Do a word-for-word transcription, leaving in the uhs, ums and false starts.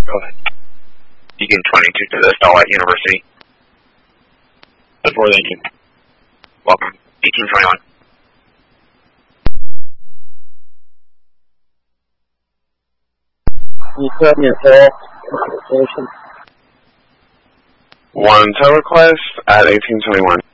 Go ahead. Beacon twenty-two to the Starlight University. Before thank you. Welcome. Beacon twenty-one. Can you tell me your call? One tower request at eighteen twenty-one.